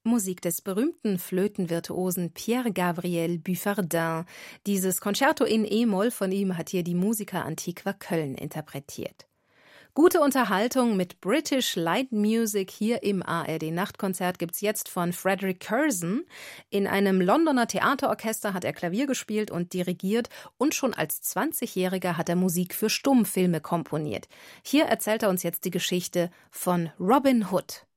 Musik des berühmten Flötenvirtuosen Pierre-Gabriel Buffardin. Dieses Concerto in E-Moll von ihm hat hier die Musica Antiqua Köln interpretiert. Gute Unterhaltung mit British Light Music hier im ARD-Nachtkonzert gibt's jetzt von Frederick Curzon. In einem Londoner Theaterorchester hat er Klavier gespielt und dirigiert und schon als 20-Jähriger hat er Musik für Stummfilme komponiert. Hier erzählt er uns jetzt die Geschichte von Robin Hood.